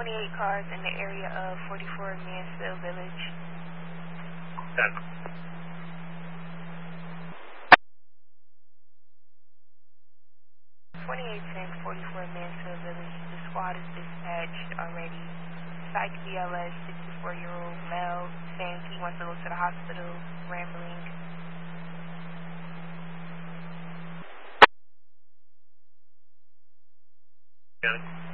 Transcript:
28 cars in the area of 44 Mansfield Village. 2810 44 Mansfield Village. The squad is dispatched already. Psych BLS, 64-year-old male, saying he wants to go to the hospital, rambling. Got it.